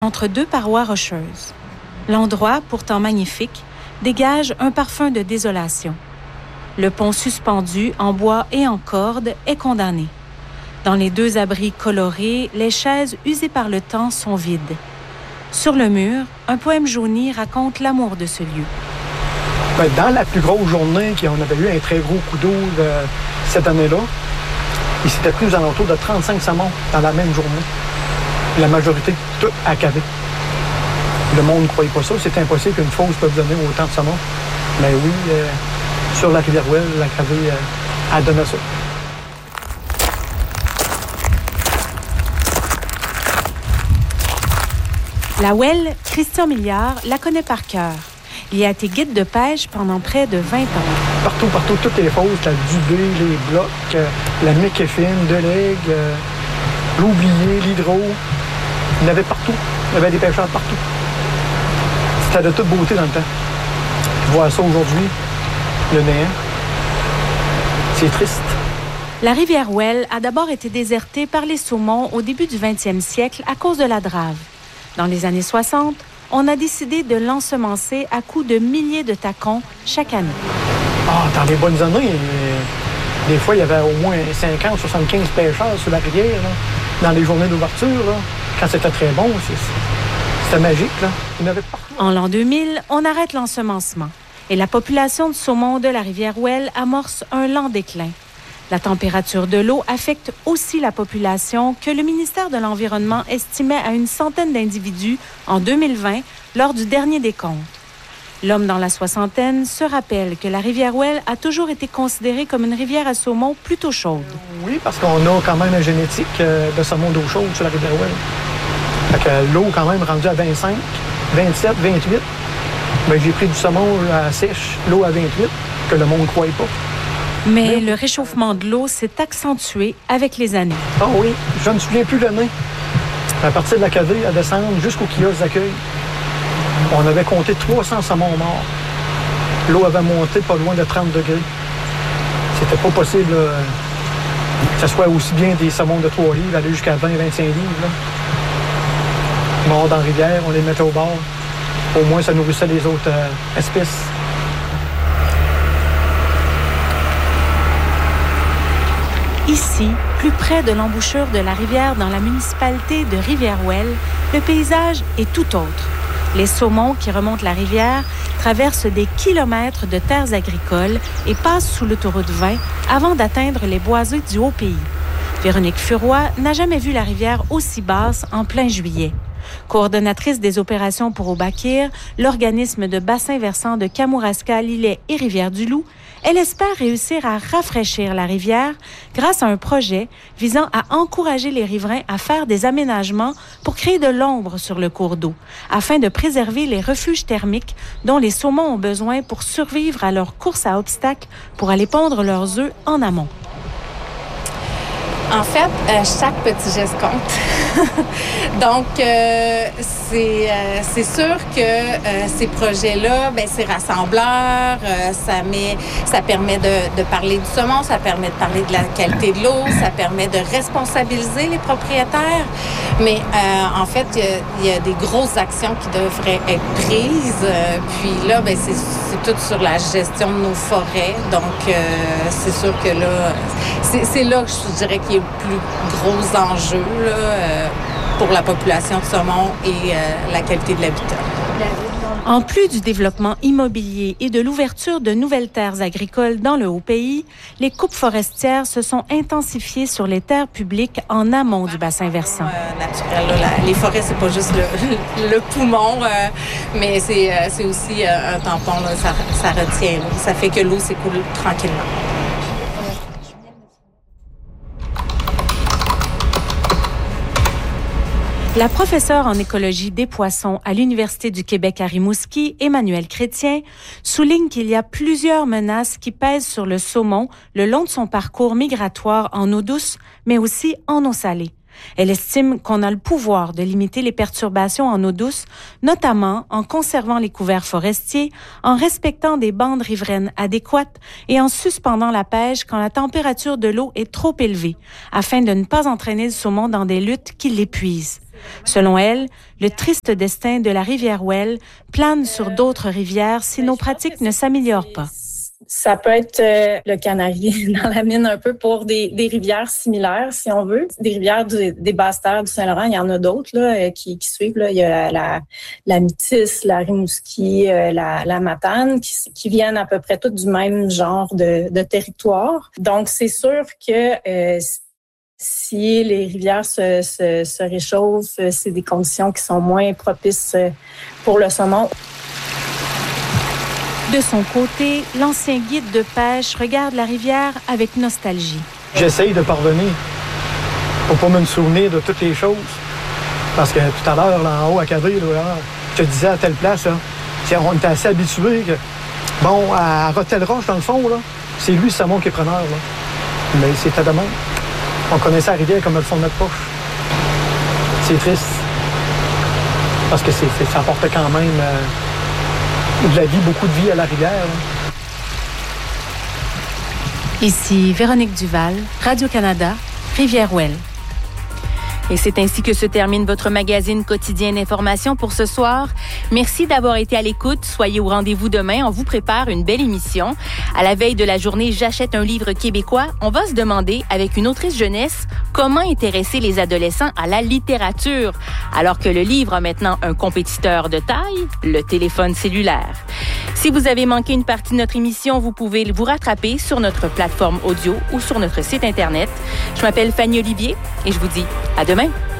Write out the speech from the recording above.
entre deux parois rocheuses. L'endroit, pourtant magnifique, dégage un parfum de désolation. Le pont suspendu en bois et en corde est condamné. Dans les deux abris colorés, les chaises usées par le temps sont vides. Sur le mur, un poème jauni raconte l'amour de ce lieu. Dans la plus grosse journée, on avait eu un très gros coup d'eau cette année-là, il s'était pris aux alentours de 35 saumons dans la même journée. La majorité, tout accavé. Le monde ne croyait pas ça. C'est impossible qu'une fosse peut donner autant de saumons. Mais oui, sur la rivière Ouelle, la cravée a donné ça. La Ouelle, Christian Milliard la connaît par cœur. Il y a été guide de pêche pendant près de 20 ans. Partout, toutes les fosses, la Dubé, les Blocs, la McKiffin, Delègue, l'Oublié, l'Hydro. Il y en avait partout. Il y avait des pêcheurs partout. C'était de toute beauté dans le temps. Voir ça aujourd'hui, le néant, c'est triste. La rivière Ouelle a d'abord été désertée par les saumons au début du 20e siècle à cause de la drave. Dans les années 60, on a décidé de l'ensemencer à coups de milliers de tacons chaque année. Dans les bonnes années, des fois, il y avait au moins 50, 75 pêcheurs sur la rivière, là, dans les journées d'ouverture. Là. Quand c'était très bon, c'était magique. Là. Il y en avait partout. En l'an 2000, on arrête l'ensemencement et la population de saumon de la rivière Ouelle amorce un lent déclin. La température de l'eau affecte aussi la population que le ministère de l'Environnement estimait à une centaine d'individus en 2020 lors du dernier décompte. L'homme dans la soixantaine se rappelle que la rivière Ouelle a toujours été considérée comme une rivière à saumon plutôt chaude. Oui, parce qu'on a quand même une génétique de saumon d'eau chaude sur la rivière Ouelle. Fait que l'eau quand même rendue à 25, 27, 28. Bien, j'ai pris du saumon à sèche, l'eau à 28, que le monde ne croyait pas. Mais le réchauffement de l'eau s'est accentué avec les années. Ah oui, je ne me souviens plus de l'année. À partir de la cavée à descendre jusqu'au kiosque d'accueil, on avait compté 300 saumons morts. L'eau avait monté pas loin de 30 degrés. C'était pas possible que ce soit aussi bien des saumons de 3 livres, aller jusqu'à 20-25 livres. Là. Morts dans la rivière, on les mettait au bord. Au moins, ça nourrissait les autres espèces. Ici, plus près de l'embouchure de la rivière dans la municipalité de Rivière-Ouelle, le paysage est tout autre. Les saumons qui remontent la rivière traversent des kilomètres de terres agricoles et passent sous l'autoroute 20 avant d'atteindre les boisés du Haut-Pays. Véronique Furoy n'a jamais vu la rivière aussi basse en plein juillet. Coordonnatrice des opérations pour Obakir, l'organisme de bassin versant de Kamouraska, Lillet et Rivière-du-Loup, elle espère réussir à rafraîchir la rivière grâce à un projet visant à encourager les riverains à faire des aménagements pour créer de l'ombre sur le cours d'eau, afin de préserver les refuges thermiques dont les saumons ont besoin pour survivre à leur course à obstacles pour aller pondre leurs œufs en amont. En fait, chaque petit geste compte. Donc, c'est sûr que ces projets-là, c'est rassembleur, ça permet de parler du saumon, ça permet de parler de la qualité de l'eau, ça permet de responsabiliser les propriétaires. Mais en fait, il y a des grosses actions qui devraient être prises. Puis là, c'est tout sur la gestion de nos forêts. Donc, c'est sûr que là, c'est là que je dirais qu'il y a le plus gros enjeu là, pour la population de saumon et la qualité de l'habitat. En plus du développement immobilier et de l'ouverture de nouvelles terres agricoles dans le Haut-Pays, les coupes forestières se sont intensifiées sur les terres publiques en amont du bassin versant. Naturel, là, les forêts, c'est pas juste le poumon, mais c'est aussi un tampon, là, ça retient, là, ça fait que l'eau s'écoule tranquillement. La professeure en écologie des poissons à l'Université du Québec à Rimouski, Emmanuelle Chrétien, souligne qu'il y a plusieurs menaces qui pèsent sur le saumon le long de son parcours migratoire en eau douce, mais aussi en eau salée. Elle estime qu'on a le pouvoir de limiter les perturbations en eau douce, notamment en conservant les couverts forestiers, en respectant des bandes riveraines adéquates et en suspendant la pêche quand la température de l'eau est trop élevée, afin de ne pas entraîner le saumon dans des luttes qui l'épuisent. Selon elle, le triste destin de la rivière Well plane sur d'autres rivières si nos pratiques ne s'améliorent pas. Ça peut être le canari dans la mine un peu pour des rivières similaires, si on veut. Des rivières des basses terres du Saint-Laurent, il y en a d'autres là, qui suivent. Là. Il y a la Métis, la Rimouski, la Matane, qui viennent à peu près toutes du même genre de territoire. Donc, c'est sûr que si les rivières se réchauffent, c'est des conditions qui sont moins propices pour le saumon. De son côté, l'ancien guide de pêche regarde la rivière avec nostalgie. J'essaye de parvenir pour pas me souvenir de toutes les choses. Parce que tout à l'heure, là en haut à Cadré, là, je te disais à telle place, là, on était assez habitués que, bon, à Rotel-Roche, dans le fond, là, c'est lui, Samon, qui est preneur. Là. Mais c'était de même. On connaissait la rivière comme le fond de notre poche. C'est triste. Parce que ça apportait quand même de la vie, beaucoup de vie à la rivière. Là. Ici Véronique Duval, Radio-Canada, Rivière-Well. Et c'est ainsi que se termine votre magazine quotidien d'information pour ce soir. Merci d'avoir été à l'écoute. Soyez au rendez-vous demain. On vous prépare une belle émission. À la veille de la journée J'achète un livre québécois, on va se demander, avec une autrice jeunesse, comment intéresser les adolescents à la littérature, alors que le livre a maintenant un compétiteur de taille, le téléphone cellulaire. Si vous avez manqué une partie de notre émission, vous pouvez vous rattraper sur notre plateforme audio ou sur notre site Internet. Je m'appelle Fanny Olivier et je vous dis à demain.